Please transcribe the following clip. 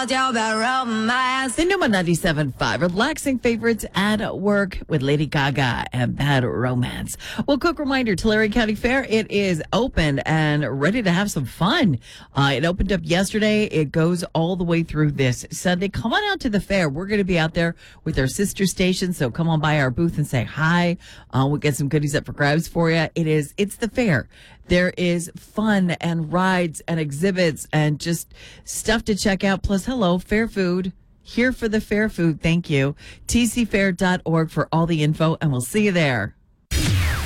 The Numa 97.5, relaxing favorites at work with Lady Gaga and Bad Romance. Well, quick reminder, Tulare County Fair, it is open and ready to have some fun. It opened up yesterday. It goes all the way through this Sunday. Come on out to the fair. We're going to be out there with our sister station, so come on by our booth and say hi. We'll get some goodies up for grabs for you. It's the fair. There is fun and rides and exhibits and just stuff to check out. Plus, hello, fair food. Here for the fair food. Thank you. tcfair.org for all the info, and we'll see you there.